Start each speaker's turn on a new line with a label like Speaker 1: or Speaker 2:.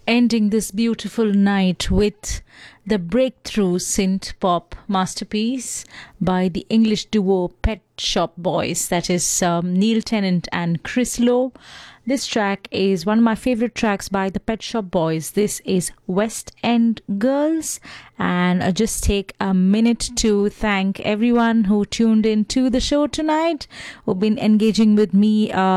Speaker 1: Ending this beautiful night with the breakthrough synth pop masterpiece by the English duo Pet Shop Boys, that is Neil Tennant and Chris Lowe. This track is one of my favorite tracks by the Pet Shop Boys. This is West End Girls, and I just take a minute to thank everyone who tuned in to the show tonight, who've been engaging with me